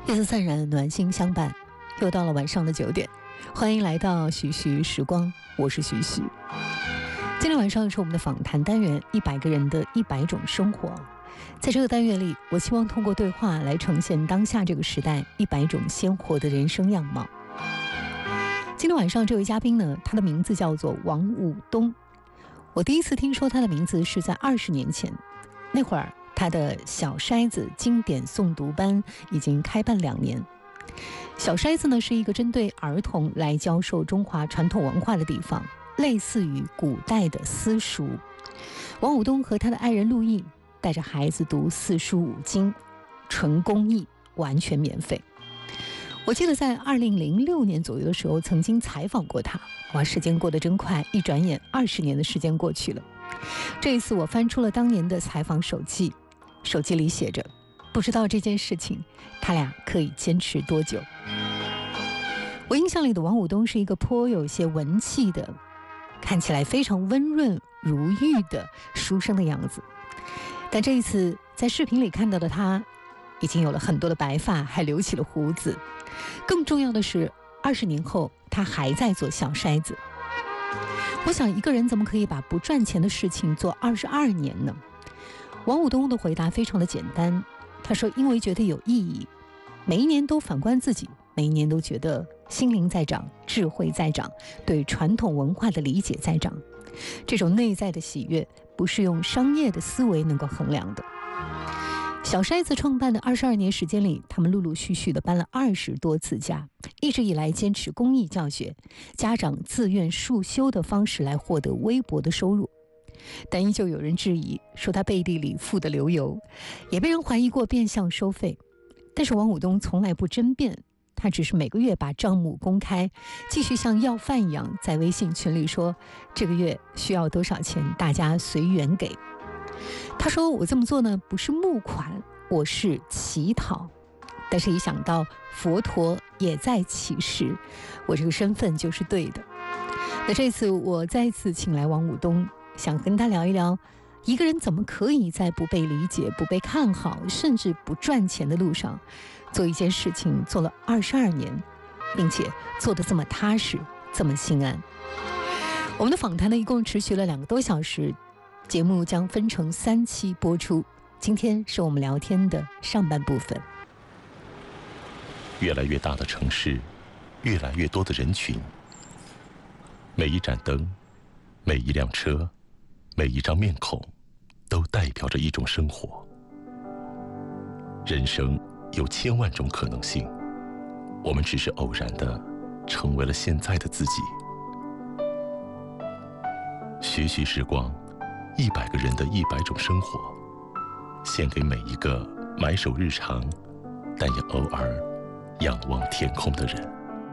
夜色散染，暖心相伴，又到了晚上的9点，欢迎来到徐徐时光，我是徐徐。今天晚上是我们的访谈单元，100个人的100种生活。在这个单元里，我希望通过对话来呈现当下这个时代100种鲜活的人生样貌。今天晚上这位嘉宾呢，他的名字叫做王武东。我第一次听说他的名字是在20年前，那会儿他的小筛子经典诵读班已经开办2年。小筛子呢，是一个针对儿童来教授中华传统文化的地方，类似于古代的私塾。王武东和他的爱人陆毅带着孩子读4书5经，纯公益，完全免费。我记得在2006年左右的时候曾经采访过他，哇，时间过得真快，一转眼20年的时间过去了。这一次我翻出了当年的采访手记，手机里写着，不知道这件事情他俩可以坚持多久。我印象里的王武东是一个颇有些文气的，看起来非常温润如玉的书生的样子，但这一次在视频里看到的他已经有了很多的白发，还留起了胡子。更重要的是，20年后他还在做小筛子。我想，一个人怎么可以把不赚钱的事情做22年呢？王武东的回答非常的简单，他说因为觉得有意义，每一年都反观自己，每一年都觉得心灵在长，智慧在长，对传统文化的理解在长。这种内在的喜悦不是用商业的思维能够衡量的。小筛子创办的22年时间里，他们陆陆续续的搬了20多次家，一直以来坚持公益教学，家长自愿束修的方式来获得微薄的收入。但依旧有人质疑，说他背地里富得流油，也被人怀疑过变相收费。但是王武东从来不争辩，他只是每个月把账目公开，继续像要饭一样在微信群里说这个月需要多少钱，大家随缘给。他说我这么做呢，不是募款，我是乞讨。但是一想到佛陀也在乞食，我这个身份就是对的。那这次我再次请来王武东，想跟他聊一聊，一个人怎么可以在不被理解、不被看好，甚至不赚钱的路上做一件事情，做了22年，并且做得这么踏实，这么心安。我们的访谈呢，一共持续了2个多小时，节目将分成3期播出。今天是我们聊天的上半部分。 越来越大的城市，越来越多的人群，每一盏灯，每一辆车，每一张面孔，都代表着一种生活。人生有1000万种可能性，我们只是偶然的成为了现在的自己。徐徐时光，100个人的100种生活，献给每一个埋首日常，但也偶尔仰望天空的人。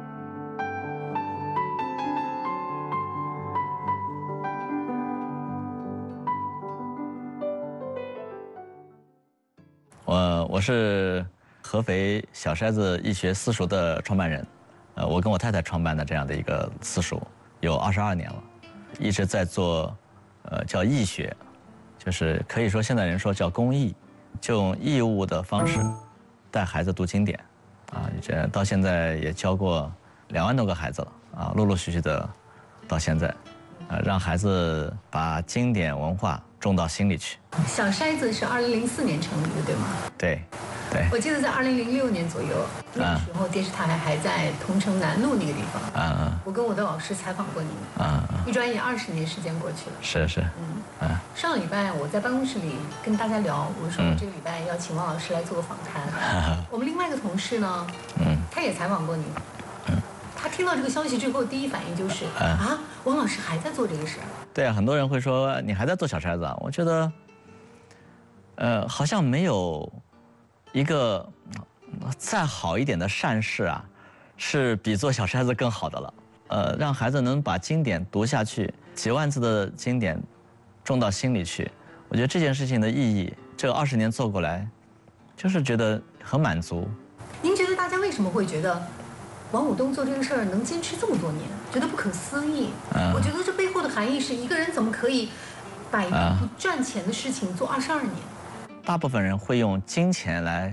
我是合肥小筛子易学私塾的创办人，我跟我太太创办的这样的一个私塾有22年了，一直在做叫易学，就是可以说现在人说叫公益，就用义务的方式带孩子读经典，这到现在也教过2万多个孩子了啊，陆陆续续的到现在，让孩子把经典文化种到心里去。 小筛子是2004年成立的，对吗？ 对，对。 我记得在2006年左右，那个时候电视台还在桐城南路那个地方。我跟我的老师采访过你。一转眼20年时间过去了。 是。 上个礼拜我在办公室里跟大家聊，我说我这个礼拜要请王老师来做个访谈。我们另外一个同事呢，他也采访过你。他听到这个消息之后，第一反应就是王老师还在做这个事。 对啊，很多人会说你还在做小筛子啊？我觉得，好像没有一个再好一点的善事啊，是比做小筛子更好的了。让孩子能把经典读下去，几万字的经典种到心里去，我觉得这件事情的意义，这20年做过来，就是觉得很满足。 您觉得大家为什么会觉得王武东做这个事儿能坚持这么多年，觉得不可思议？我觉得这背后的含义是一个人怎么可以把一个不赚钱的事情做22年？ 大部分人会用金钱来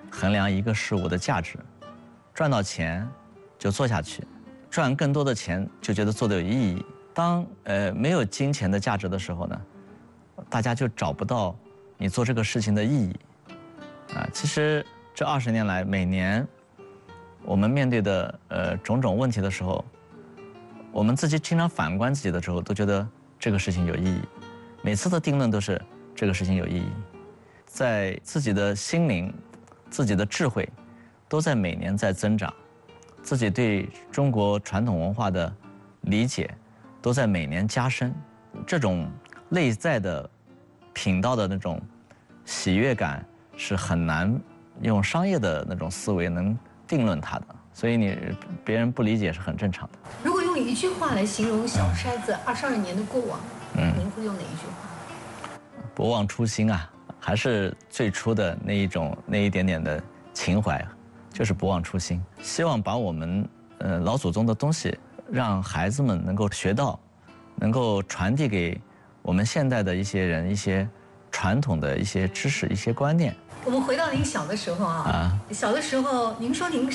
衡量一个事物的价值，赚到钱就做下去，赚更多的钱就觉得做得有意义。当没有金钱的价值的时候呢，大家就找不到你做这个事情的意义。其实这20年来，每年我们面对的种种问题的时候，我们自己经常反观自己的时候，都觉得这个事情有意义。每次的定论都是这个事情有意义，在自己的心灵、自己的智慧，都在每年在增长，自己对中国传统文化的理解，都在每年加深。这种内在的品道的那种喜悦感，是很难用商业的那种思维能定论它的，所以别人不理解是很正常的。 如果用一句话来形容小筛子22年的过往，您会用哪一句话？ 不忘初心啊，还是最初的那一点点的情怀，就是不忘初心。希望把我们老祖宗的东西，让孩子们能够学到，能够传递给我们现代的一些人一些传统的一些知识、一些观念。 我们回到您小的时候小的时候，您说您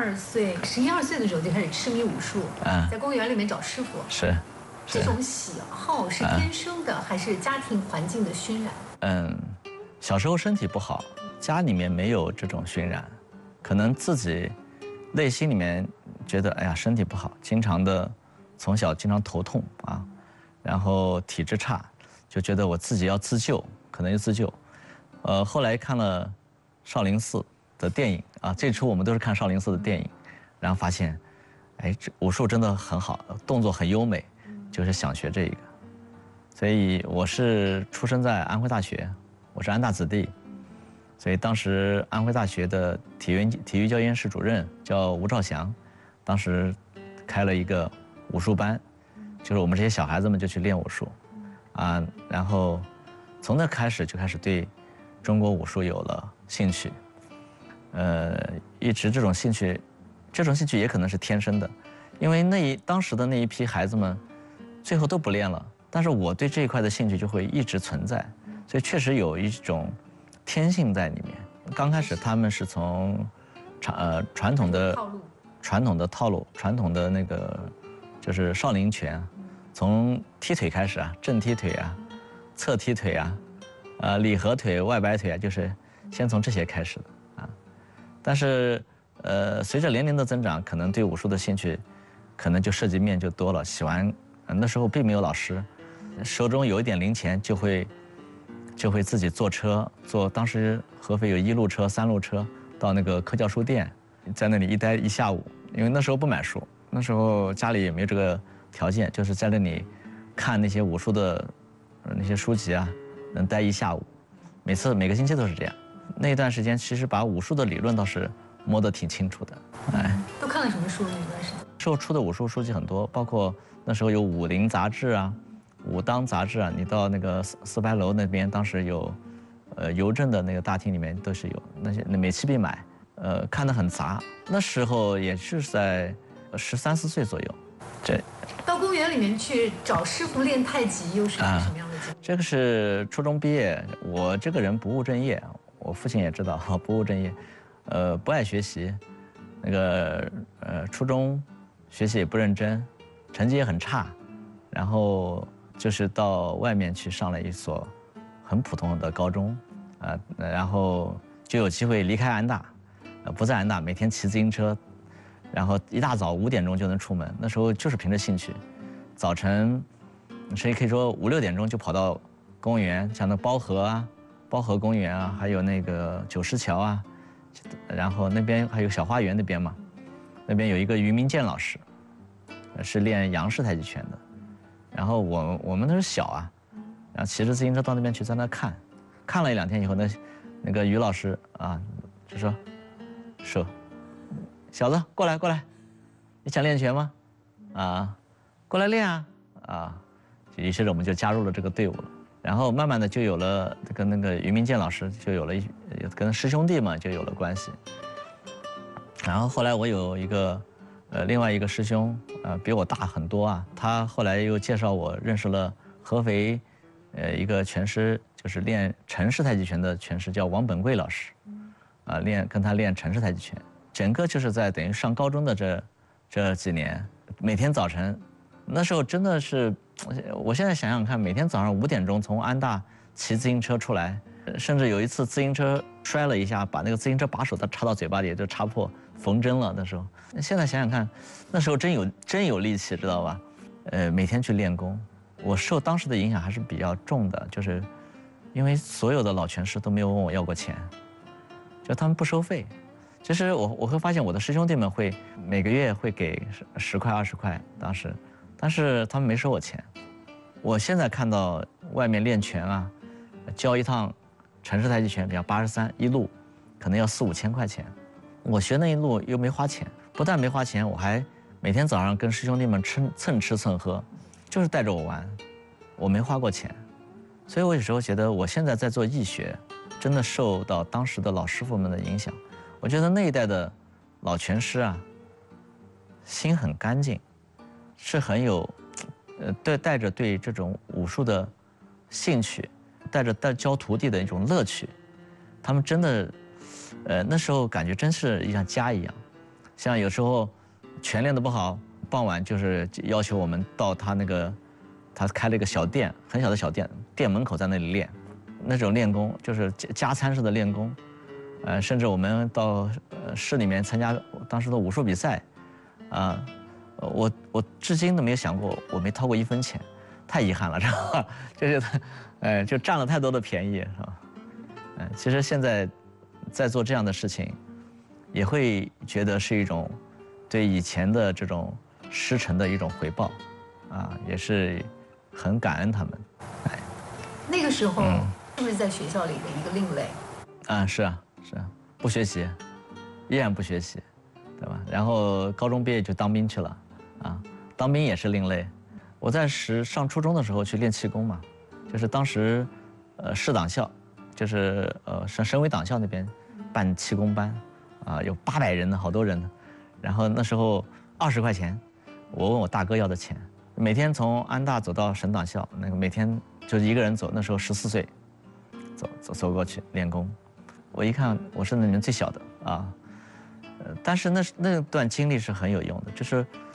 11、12岁的时候就开始痴迷武术，在公园里面找师傅。 是。 这种喜好是天生的，还是家庭环境的熏染？ 小时候身体不好，家里面没有这种熏染，可能自己内心里面觉得，哎呀，身体不好，从小经常头痛啊，然后体质差，就觉得我自己要自救，可能就自救。后来看了少林寺的电影啊，最初我们都是看少林寺的电影，然后发现，哎，这武术真的很好，动作很优美。就是想学这一个，所以我是出生在安徽大学，我是安大子弟，所以当时安徽大学的体育教研室主任叫吴兆祥，当时开了一个武术班，就是我们这些小孩子们就去练武术，然后从那开始就开始对中国武术有了兴趣，一直这种兴趣也可能是天生的，因为当时的那一批孩子们。最后都不练了，但是我对这一块的兴趣就会一直存在，所以确实有一种天性在里面。刚开始他们是从传统的套路、传统的那个就是少林拳，从踢腿开始啊，正踢腿啊，侧踢腿啊，里合腿、外摆腿啊，就是先从这些开始的啊。但是随着年龄的增长，可能对武术的兴趣，可能就涉及面就多了，喜欢。那时候并没有老师，手中有一点零钱，就会自己坐车，当时合肥有1路车、3路车，到那个科教书店，在那里一待一下午。因为那时候不买书，那时候家里也没有这个条件，就是在那里看那些武术的那些书籍啊，能待一下午。每个星期都是这样。那一段时间，其实把武术的理论倒是摸得挺清楚的。 都看了什么书？那段时间？ 时候出的武术书籍很多，包括。那时候有武林杂志啊，武当杂志啊，你到那个四白楼那边，当时有，邮政的那个大厅里面都是有那些，每期必买，看得很杂。那时候也是在13、14岁左右， 到公园里面去找师傅练太极，又是一个什么样的经历？ 这个是初中毕业，我这个人不务正业，我父亲也知道不务正业，不爱学习，那个初中学习也不认真。成绩也很差，然后就是到外面去上了一所很普通的高中，然后就有机会离开安大，不在安大，每天骑自行车，然后一大早5点钟就能出门。那时候就是凭着兴趣，早晨，甚至可以说5、6点钟就跑到公园，像那包河公园啊，还有那个九石桥啊，然后那边还有小花园那边嘛，那边有一个于明健老师。是练杨氏太极拳的，然后我们那时候小啊，然后骑着自行车到那边去，在那看了1、2天以后，那个于老师啊就说，小子过来，你想练拳吗？过来练啊，于是我们就加入了这个队伍了，然后慢慢的就有了跟那个于明健老师就有了跟师兄弟嘛就有了关系，然后后来我有一个。另外一个师兄，比我大很多啊。他后来又介绍我认识了合肥，一个拳师，就是练陈氏太极拳的拳师，叫王本贵老师， 跟他练陈氏太极拳。整个就是在等于上高中的这几年，每天早晨，那时候真的是，我现在想想看，每天早上5点钟从安大骑自行车出来，甚至有一次自行车摔了一下，把那个自行车把手插到嘴巴里，就插破缝针了。那时候，现在想想看，那时候真有力气，知道吧？每天去练功，我受当时的影响还是比较重的，就是因为所有的老拳师都没有问我要过钱，就他们不收费。其实我会发现我的师兄弟们会每个月会给10块20块，当时，但是他们没收我钱。我现在看到外面练拳啊，教一趟陈氏太极拳，比如83一路，可能要4、5千块钱。我学那一路又没花钱，不但没花钱，我还每天早上跟师兄弟们蹭吃蹭喝，就是带着我玩，我没花过钱。所以我有时候觉得我现在在做易学，真的受到当时的老师傅们的影响。我觉得那一代的老拳师啊，心很干净，是很有，带着对这种武术的兴趣，带教徒弟的一种乐趣。他们真的，那时候感觉真是像家一样。像有时候拳练得不好，傍晚就是要求我们到他开了一个小店，很小的小店，店门口在那里练，那种练功就是加餐式的练功。甚至我们到市里面参加当时的武术比赛，我至今都没有想过我没掏过1分钱，太遗憾了，是吧？就占了太多的便宜，是吧？其实现在在做这样的事情，也会觉得是一种对以前的这种师承的一种回报，也是很感恩他们。 那个时候是不是在学校里的一个另类？ 是啊。不学习，依然不学习，对吧？然后高中毕业就当兵去了，当兵也是另类。我在上初中的时候去练气功嘛，就是当时，市党校，就是省委党校那边办气功班，有800人的好多人呢。然后那时候20块钱，我问我大哥要的钱，每天从安大走到省党校，那个每天就一个人走，那时候14岁，走过去练功。我一看，我是那里面最小的但是那段经历是很有用的，就是